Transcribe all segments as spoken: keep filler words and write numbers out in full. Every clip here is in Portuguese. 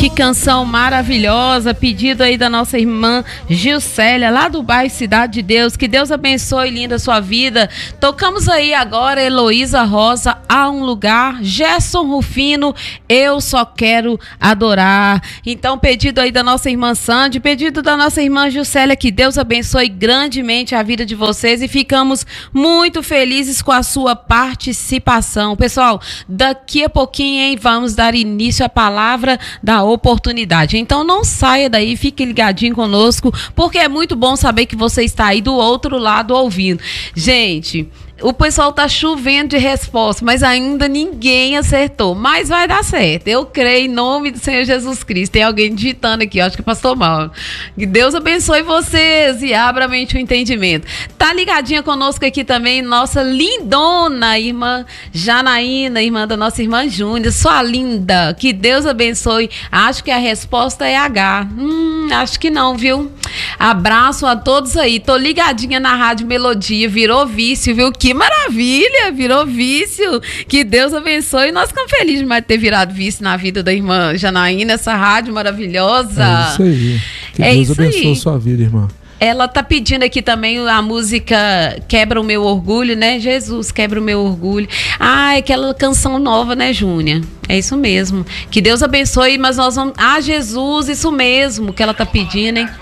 Que canção maravilhosa, pedido aí da nossa irmã Gilcélia, lá do bairro Cidade de Deus. Que Deus abençoe, linda, sua vida. Tocamos aí agora Heloísa Rosa, Há um Lugar. Gerson Rufino, Eu Só Quero Adorar. Então, pedido aí da nossa irmã Sandy, pedido da nossa irmã Gilcélia, que Deus abençoe grandemente a vida de vocês e ficamos muito felizes com a sua participação. Pessoal, daqui a pouquinho, hein, vamos dar início à palavra da oportunidade. Então não saia daí, fique ligadinho conosco, porque é muito bom saber que você está aí do outro lado ouvindo. Gente, o pessoal tá chovendo de resposta, mas ainda ninguém acertou. Mas vai dar certo. Eu creio em nome do Senhor Jesus Cristo. Tem alguém digitando aqui, acho que é pastor Mauro. Que Deus abençoe vocês e abra a mente o entendimento. Tá ligadinha conosco aqui também nossa lindona irmã Janaína, irmã da nossa irmã Júnia. Sua linda. Que Deus abençoe. Acho que a resposta é H. Hum, acho que não, viu? Abraço a todos aí. Tô ligadinha na Rádio Melodia. Virou vício, viu? Que maravilha, virou vício. Que Deus abençoe. Nós ficamos felizes demais de ter virado vício na vida da irmã Janaína, essa rádio maravilhosa. É isso aí. Que é Deus isso abençoe aí. sua vida, irmã. Ela tá pedindo aqui também a música Quebra o Meu Orgulho, né? Jesus, quebra o meu orgulho. Ah, é aquela canção nova, né, Júnia? É isso mesmo. Que Deus abençoe, mas nós vamos... Ah, Jesus, isso mesmo que ela tá pedindo, hein?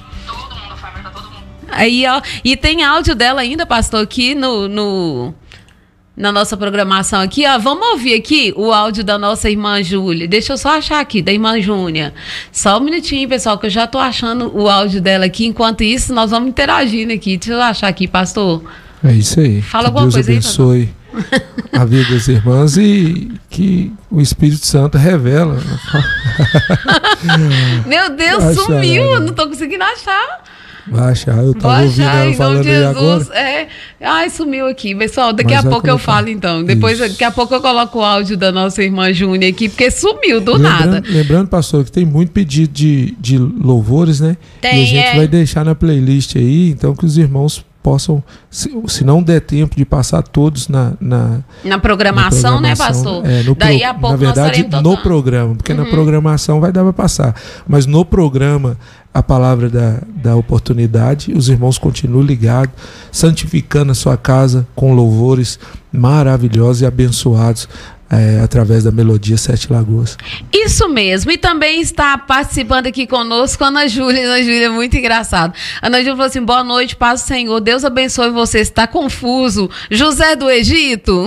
Aí, ó, e tem áudio dela ainda, pastor, aqui no, no, na nossa programação aqui, ó. Vamos ouvir aqui o áudio da nossa irmã Júlia. Deixa eu só achar aqui, da irmã Júnia. Só um minutinho, pessoal, que eu já tô achando o áudio dela aqui. Enquanto isso, nós vamos interagindo aqui. Deixa eu achar aqui, pastor. É isso aí. Fala que alguma Deus coisa aí, abençoe a vida das irmãs e que o Espírito Santo revela. Meu Deus, Vai sumiu. achar, Eu não tô conseguindo achar. Vai achar, eu tava Vai ouvindo achar, ela em nome falando de aí agora. Jesus. É. Ai, sumiu aqui. Pessoal, daqui Mas a vai pouco eu colocar. falo, então. Depois, Isso. daqui a pouco eu coloco o áudio da nossa irmã Júnia aqui, porque sumiu do nada. Lembrando, lembrando, pastor, que tem muito pedido de, de louvores, né? Tem, e a gente é. vai deixar na playlist aí, então que os irmãos possam, se, se não der tempo de passar todos na, na, Na programação, na né, programação, pastor? é, no Daí pro, a pouco na verdade, nós estaremos no tocando. programa, porque Uhum. na programação vai dar para passar. Mas no programa, a palavra da, da oportunidade, os irmãos continuam ligados, santificando a sua casa com louvores maravilhosos e abençoados. É, através da Melodia Sete Lagoas. Isso mesmo. E também está participando aqui conosco a Ana Júlia. Ana Júlia é muito engraçado. A Ana Júlia falou assim, boa noite, paz do Senhor. Deus abençoe você. Está confuso. José do Egito.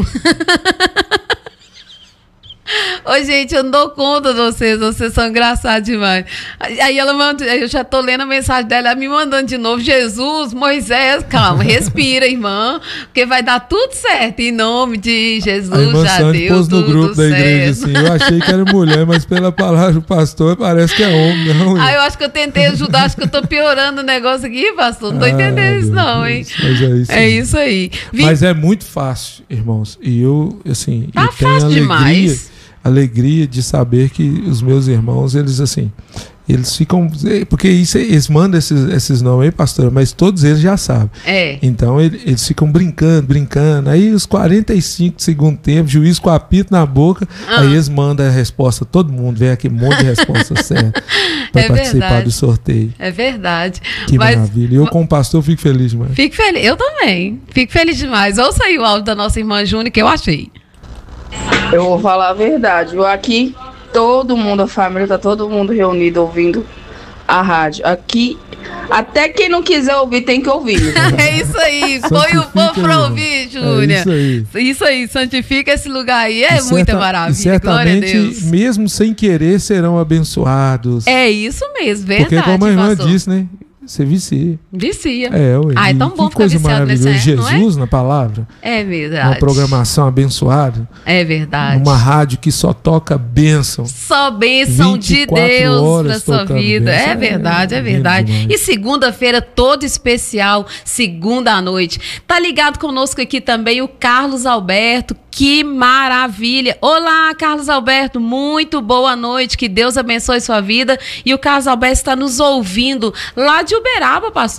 Ô, gente, eu não dou conta de vocês, vocês são engraçados demais. Aí ela manda, eu já tô lendo a mensagem dela, ela me mandando de novo, Jesus, Moisés, calma, respira, irmã, porque vai dar tudo certo, em nome de Jesus, a irmã já Sandy deu pôs no tudo grupo da igreja certo. assim, eu achei que era mulher, mas pela palavra do pastor parece que é homem, não. Ah, eu acho que eu tentei ajudar, acho que eu tô piorando o negócio aqui, pastor, não tô Ah, entendendo isso meu não, Deus, hein? mas é isso, É aí. isso aí. Vi- Mas é muito fácil, irmãos, e eu, assim, Tá eu tenho fácil alegria, demais. alegria de saber que os meus irmãos, eles assim, eles ficam, porque isso, eles mandam esses, esses nomes aí, pastora, mas todos eles já sabem. É. Então ele- eles ficam brincando, brincando. Aí os quarenta e cinco do segundo tempo, juiz com apito na boca, Ah. aí eles mandam a resposta. Todo mundo vem aqui, um monte de resposta certa para É participar verdade. do sorteio. É verdade. Que Mas- maravilha. Eu, como pastor, fico feliz demais. Fico feliz, eu também. Fico feliz demais. Ouça aí o áudio da nossa irmã Júnia, que eu achei. Eu vou falar a verdade. Eu aqui, todo mundo, a família, tá todo mundo reunido ouvindo a rádio. Aqui, até quem não quiser ouvir, tem que ouvir. É isso aí. Põe o Santifica, povo pra irmão. ouvir, Júnia. É isso aí. Isso aí, santifica esse lugar aí. É E muita certa- maravilha. E Glória a certamente, Deus. mesmo sem querer, serão abençoados. É isso mesmo, verdade. Porque como a irmã pastor. disse, né? Você vicia. Vicia. É, ué. Ah, é E tão bom que ficar coisa viciado nesse, maravilhosa. não é? Jesus na palavra. É Uma verdade. programação abençoada. É verdade. Numa rádio que só toca bênção. Só bênção de vinte e quatro Deus horas pra sua tocando vida. bênção. É verdade, é É verdade. lindo demais. E segunda-feira, todo especial, segunda à noite. Tá ligado conosco aqui também o Carlos Alberto. Que maravilha! Olá, Carlos Alberto, muito boa noite, que Deus abençoe sua vida. E o Carlos Alberto está nos ouvindo lá de Uberaba, pastor.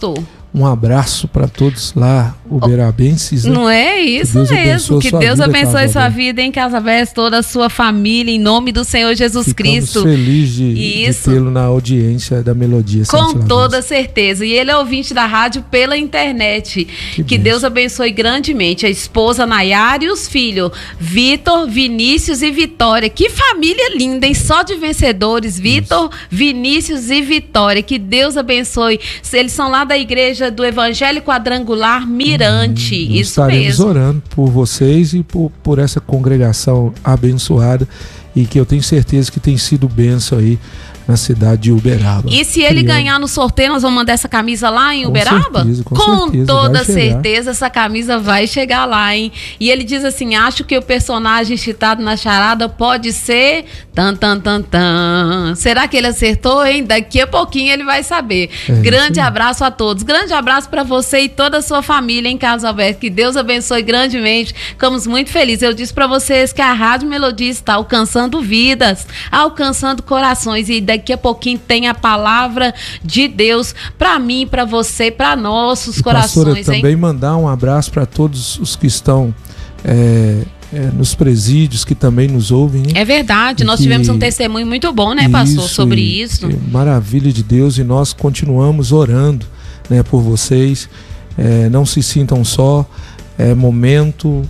Um abraço para todos lá, uberabenses. Né? Não é isso que mesmo. Que Deus vida, abençoe sua vida em Casaverde, toda a sua família, em nome do Senhor Jesus Ficamos Cristo. Feliz de, de tê-lo na audiência da Melodia. Com toda certeza. E ele é ouvinte da rádio pela internet. Que, que Deus abençoe grandemente a esposa Nayara e os filhos, Vitor, Vinícius e Vitória. Que família linda, hein? Só de vencedores, Vitor, Vinícius e Vitória. Que Deus abençoe. Eles são lá da igreja do Evangelho Quadrangular Mirante. Hum, isso estaremos mesmo. orando por vocês e por, por essa congregação abençoada e que eu tenho certeza que tem sido bênção aí na cidade de Uberaba. E se ele Criando. ganhar no sorteio, nós vamos mandar essa camisa lá em com Uberaba? Certeza, com, com certeza, toda certeza essa camisa vai chegar lá, hein? E ele diz assim, acho que o personagem citado na charada pode ser tan, tan, tan, tan. Será que ele acertou, hein? Daqui a pouquinho ele vai saber. É, grande sim. abraço a todos. Grande abraço para você e toda a sua família em Casaverde. Que Deus abençoe grandemente. Ficamos muito felizes. Eu disse para vocês que a Rádio Melodia está alcançando vidas, alcançando corações, e daqui Daqui a pouquinho tem a palavra de Deus para mim, para você, para nossos e, corações. Pastora, também mandar um abraço para todos os que estão é, é, nos presídios, que também nos ouvem. Hein? É verdade, e nós que, tivemos um testemunho muito bom, né, pastor, isso, sobre e, isso. E, maravilha de Deus, e nós continuamos orando, né, por vocês. É, não se sintam só, é momento,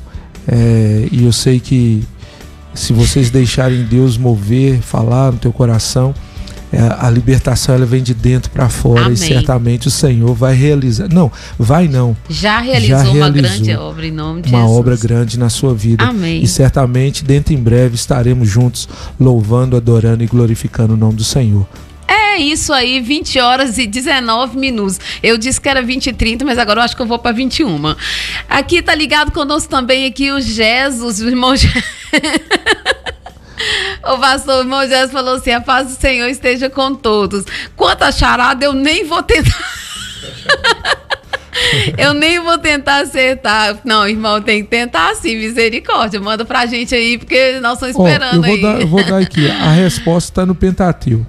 é, e eu sei que se vocês deixarem Deus mover, falar no teu coração, a libertação ela vem de dentro para fora. Amém. E certamente o Senhor vai realizar. Não, vai não. Já realizou, Já realizou uma grande obra em nome de uma Jesus. Uma obra grande na sua vida. Amém. E certamente dentro em breve estaremos juntos louvando, adorando e glorificando o nome do Senhor. É isso aí, vinte horas e dezenove minutos. Eu disse que era vinte e trinta, mas agora eu acho que eu vou para vinte e uma. Aqui tá ligado conosco também aqui o Jesus, o irmão Jesus. O pastor, o irmão Jesus falou assim, a paz do Senhor esteja com todos. Quanto a charada, eu nem vou tentar. Eu nem vou tentar acertar. Não, irmão, tem que tentar sim, misericórdia. Manda pra gente aí, porque nós estamos esperando. Oh, eu, vou aí. Dar, eu vou dar aqui, a resposta está no Pentateuco.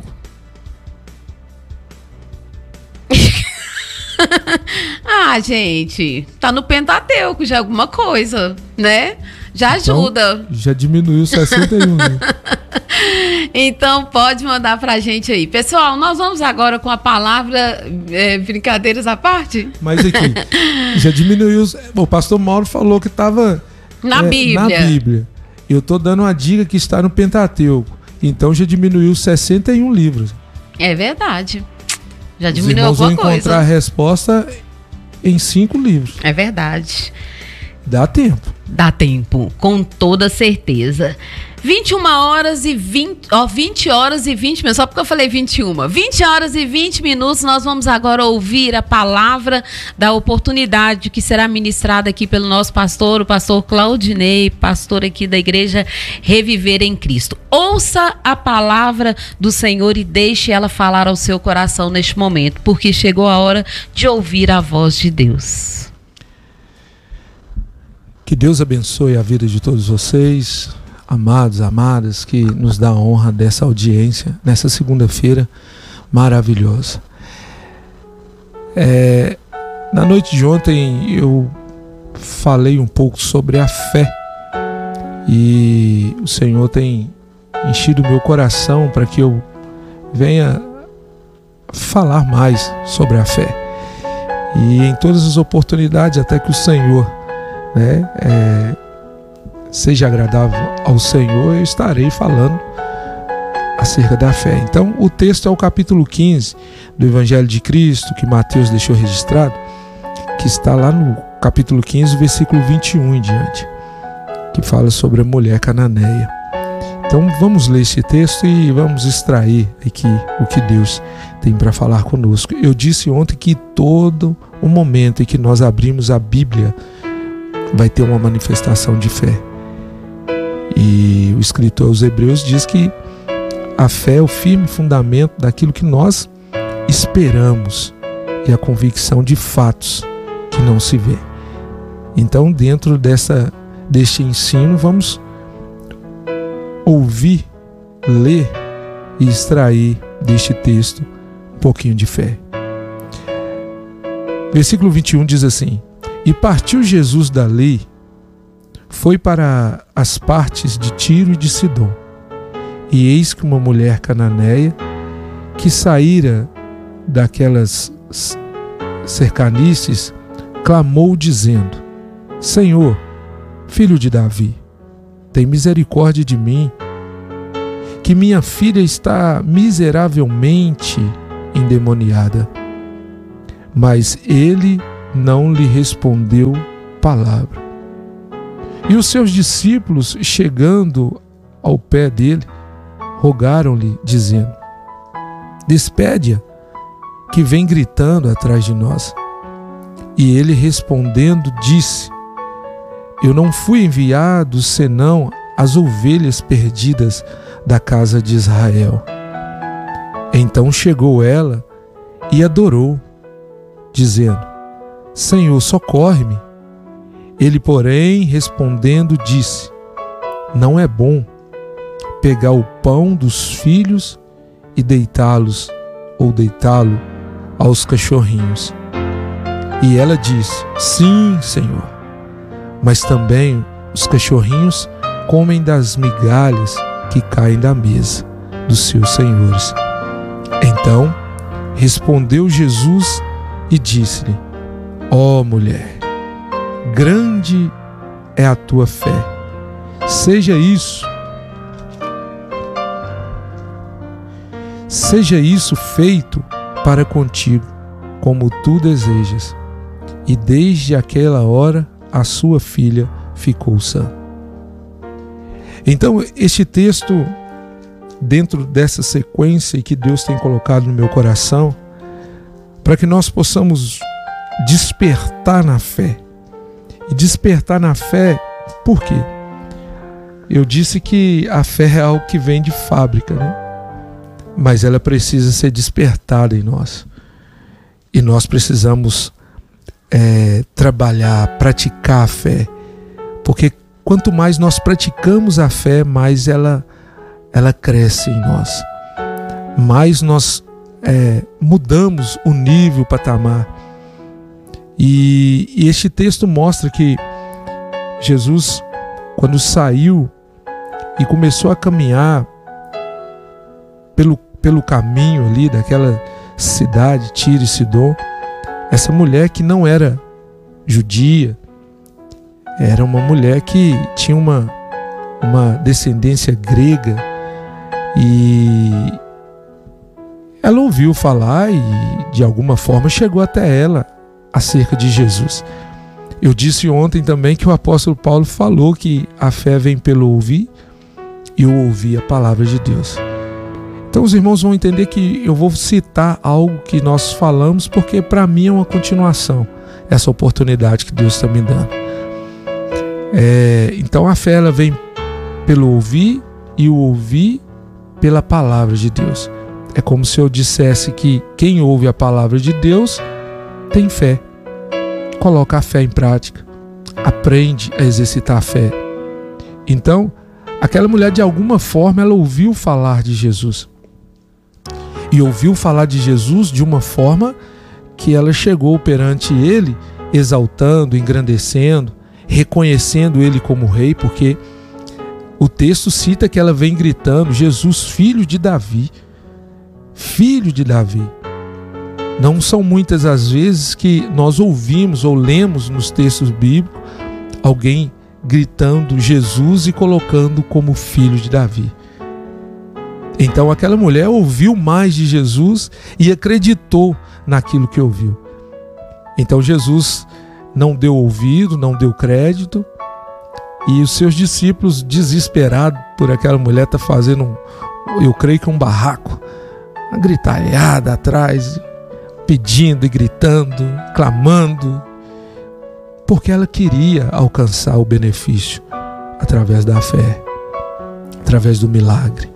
Ah, gente, tá no Pentateuco já alguma coisa, né? Já ajuda. Então, já diminuiu sessenta e um. Né? Então pode mandar pra gente aí. Pessoal, nós vamos agora com a palavra, é, brincadeiras à parte. Mas aqui, já diminuiu. O pastor Mauro falou que estava na, é, Bíblia. na Bíblia. Eu tô dando uma dica que está no Pentateuco. Então já diminuiu sessenta e um livros. É verdade. Já Os diminuiu irmãos alguma vão encontrar coisa. a resposta em cinco livros. É verdade. Dá tempo. Dá tempo, com toda certeza. vinte e uma horas e vinte, ó, vinte horas e vinte minutos, só porque eu falei vinte e uma. vinte horas e vinte minutos, nós vamos agora ouvir a palavra da oportunidade que será ministrada aqui pelo nosso pastor, o pastor Claudinei, pastor aqui da igreja Reviver em Cristo. Ouça a palavra do Senhor e deixe ela falar ao seu coração neste momento, porque chegou a hora de ouvir a voz de Deus. Que Deus abençoe a vida de todos vocês, amados, amadas, que nos dá a honra dessa audiência, nessa segunda-feira maravilhosa. É, na noite de ontem eu falei um pouco sobre a fé e o Senhor tem enchido o meu coração para que eu venha falar mais sobre a fé. E em todas as oportunidades, até que o Senhor Né, é, seja agradável ao Senhor, eu estarei falando acerca da fé. Então o texto é o capítulo quinze do Evangelho de Cristo, que Mateus deixou registrado, que está lá no capítulo quinze, versículo vinte e um em diante, que fala sobre a mulher cananeia. Então vamos ler esse texto e vamos extrair aqui o que Deus tem para falar conosco. Eu disse ontem que todo o momento em que nós abrimos a Bíblia vai ter uma manifestação de fé. E o escritor aos Hebreus diz que a fé é o firme fundamento daquilo que nós esperamos e a convicção de fatos que não se vê. Então, dentro dessa, deste ensino, vamos ouvir, ler e extrair deste texto um pouquinho de fé. Versículo vinte e um diz assim: E partiu Jesus dali, foi para as partes de Tiro e de Sidom. E eis que uma mulher cananeia, que saíra daquelas cercanices, clamou dizendo: Senhor, filho de Davi, tem misericórdia de mim, que minha filha está miseravelmente endemoniada. Mas ele não lhe respondeu palavra. E os seus discípulos, chegando ao pé dele, rogaram-lhe, dizendo: Despede-a, que vem gritando atrás de nós. E ele, respondendo, disse: Eu não fui enviado senão as ovelhas perdidas da casa de Israel. Então chegou ela e adorou, dizendo: Senhor, socorre-me. Ele, porém, respondendo, disse: Não é bom pegar o pão dos filhos e deitá-los, ou deitá-lo aos cachorrinhos. E ela disse: Sim, Senhor, mas também os cachorrinhos comem das migalhas que caem da mesa dos seus senhores. Então respondeu Jesus e disse-lhe: Ó mulher, grande é a tua fé, seja isso, seja isso feito para contigo, como tu desejas. E desde aquela hora a sua filha ficou sã. Então, este texto, dentro dessa sequência que Deus tem colocado no meu coração, para que nós possamos despertar na fé. E despertar na fé, por quê? Eu disse que a fé é algo que vem de fábrica, né? Mas ela precisa ser despertada em nós. E nós precisamos é, trabalhar, praticar a fé. Porque quanto mais nós praticamos a fé, mais ela, ela cresce em nós. Mais nós é, mudamos o nível, o patamar. E, e este texto mostra que Jesus, quando saiu e começou a caminhar pelo, pelo caminho ali daquela cidade, Tiro e Sidom, essa mulher que não era judia, era uma mulher que tinha uma, uma descendência grega, e ela ouviu falar e de alguma forma chegou até ela acerca de Jesus. Eu disse ontem também que o apóstolo Paulo falou que a fé vem pelo ouvir e o ouvir a palavra de Deus. Então os irmãos vão entender que eu vou citar algo que nós falamos, porque para mim é uma continuação, essa oportunidade que Deus está me dando. É, então a fé ela vem pelo ouvir e o ouvir pela palavra de Deus. É como se eu dissesse que quem ouve a palavra de Deus tem fé, coloca a fé em prática, aprende a exercitar a fé. Então, aquela mulher de alguma forma ela ouviu falar de Jesus. E ouviu falar de Jesus de uma forma que ela chegou perante ele, exaltando, engrandecendo, reconhecendo ele como rei, porque o texto cita que ela vem gritando: Jesus, filho de Davi, filho de Davi. Não são muitas as vezes que nós ouvimos ou lemos nos textos bíblicos alguém gritando Jesus e colocando como filho de Davi. Então aquela mulher ouviu mais de Jesus e acreditou naquilo que ouviu. Então Jesus não deu ouvido, não deu crédito, e os seus discípulos, desesperados por aquela mulher estar tá fazendo, um, eu creio que um barraco, uma gritalhada atrás, pedindo e gritando, clamando, porque ela queria alcançar o benefício através da fé, através do milagre.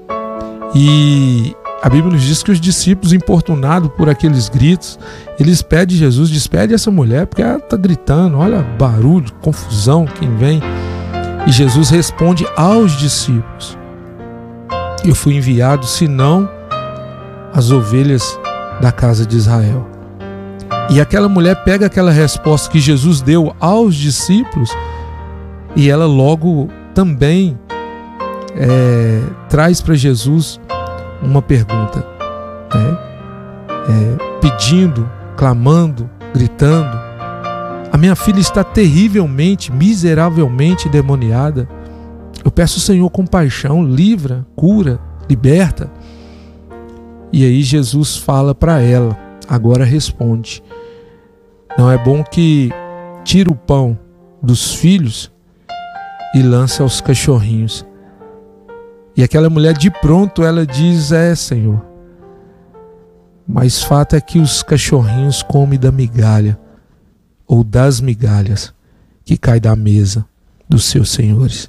E a Bíblia nos diz que os discípulos, importunados por aqueles gritos, eles pedem a Jesus: despede essa mulher, porque ela está gritando, olha barulho, confusão, quem vem. E Jesus responde aos discípulos: eu fui enviado senão as ovelhas da casa de Israel. E aquela mulher pega aquela resposta que Jesus deu aos discípulos e ela logo também é, traz para Jesus uma pergunta, né? é, pedindo, clamando, gritando: a minha filha está terrivelmente, miseravelmente endemoniada. Eu peço ao Senhor compaixão, livra, cura, liberta. E aí Jesus fala para ela, agora responde: não é bom que tire o pão dos filhos e lance aos cachorrinhos. E aquela mulher de pronto ela diz: é, Senhor, mas fato é que os cachorrinhos comem da migalha ou das migalhas que cai da mesa dos seus senhores.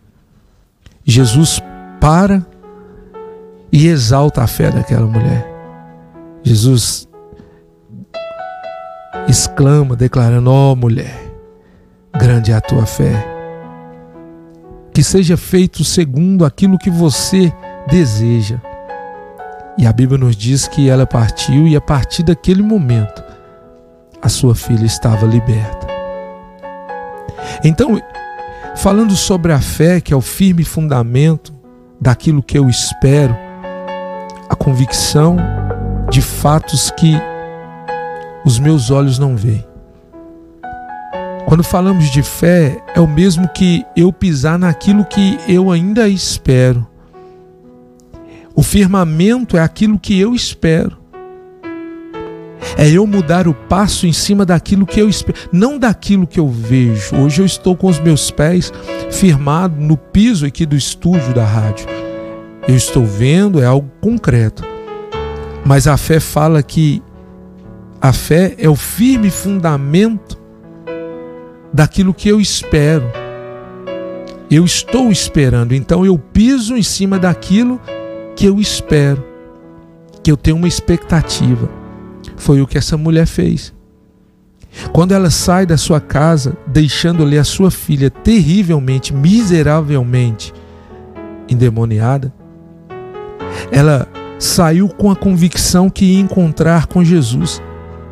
Jesus para e exalta a fé daquela mulher. Jesus exclama, declarando: ó mulher, grande é a tua fé. Que seja feito segundo aquilo que você deseja. E a Bíblia nos diz que ela partiu e a partir daquele momento a sua filha estava liberta. Então, falando sobre a fé, que é o firme fundamento daquilo que eu espero, a convicção de fatos que os meus olhos não veem. Quando falamos de fé, é o mesmo que eu pisar naquilo que eu ainda espero. O firmamento é aquilo que eu espero. É eu mudar o passo em cima daquilo que eu espero, não daquilo que eu vejo. Hoje eu estou com os meus pés firmados no piso aqui do estúdio da rádio. Eu estou vendo, é algo concreto. Mas a fé fala que a fé é o firme fundamento daquilo que eu espero. Eu estou esperando, então eu piso em cima daquilo que eu espero, que eu tenho uma expectativa. Foi o que essa mulher fez. Quando ela sai da sua casa, deixando ali a sua filha terrivelmente, miseravelmente endemoniada, ela saiu com a convicção que ia encontrar com Jesus.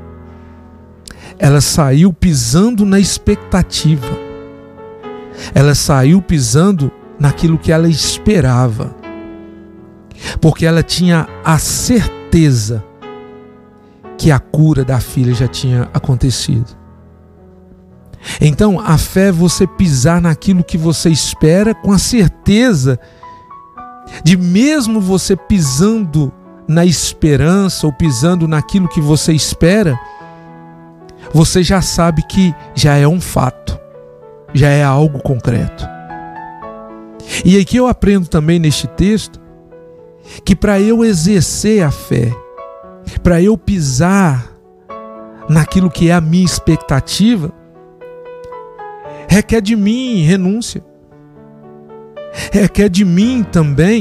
Ela saiu pisando na expectativa. Ela saiu pisando naquilo que ela esperava. Porque ela tinha a certeza que a cura da filha já tinha acontecido. Então, a fé é você pisar naquilo que você espera com a certeza de, mesmo você pisando na esperança ou pisando naquilo que você espera, você já sabe que já é um fato, já é algo concreto. E aqui eu aprendo também neste texto que para eu exercer a fé, para eu pisar naquilo que é a minha expectativa, requer de mim renúncia. Requer de mim também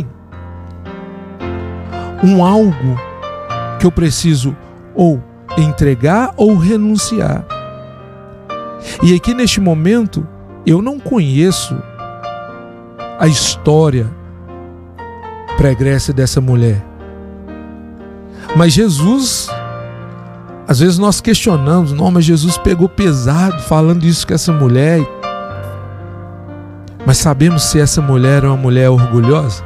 um algo que eu preciso ou entregar ou renunciar. E aqui neste momento eu não conheço a história pregressa dessa mulher. Mas Jesus, às vezes nós questionamos, não, mas Jesus pegou pesado falando isso com essa mulher. Mas sabemos se essa mulher é uma mulher orgulhosa?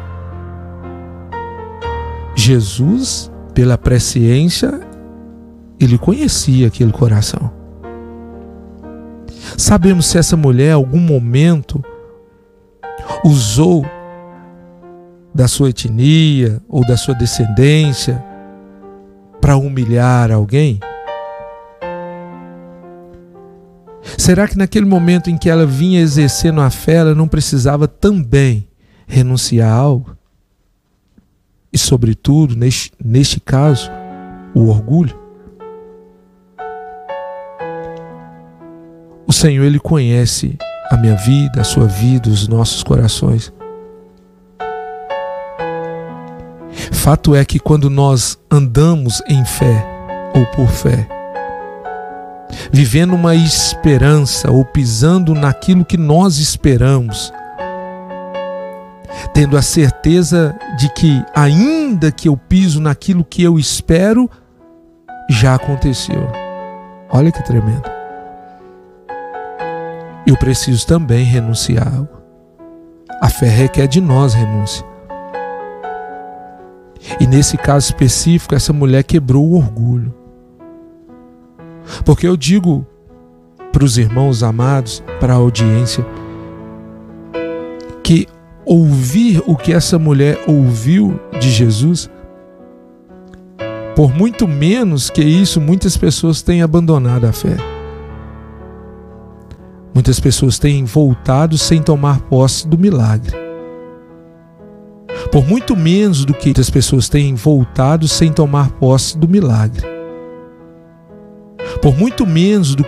Jesus, pela presciência, ele conhecia aquele coração. Sabemos se essa mulher, em algum momento, usou da sua etnia ou da sua descendência para humilhar alguém? Será que naquele momento em que ela vinha exercendo a fé, ela não precisava também renunciar a algo? E sobretudo, neste, neste caso, o orgulho? O Senhor, Ele conhece a minha vida, a sua vida, os nossos corações. Fato é que quando nós andamos em fé ou por fé, vivendo uma esperança ou pisando naquilo que nós esperamos, tendo a certeza de que ainda que eu piso naquilo que eu espero, já aconteceu. Olha que tremendo. Eu preciso também renunciar a algo. A fé requer de nós renúncia. E nesse caso específico, essa mulher quebrou o orgulho. Porque eu digo para os irmãos amados, para a audiência, que ouvir o que essa mulher ouviu de Jesus, por muito menos que isso, muitas pessoas têm abandonado a fé. Muitas pessoas têm voltado sem tomar posse do milagre. Por muito menos do que as pessoas têm voltado sem tomar posse do milagre. Por muito menos do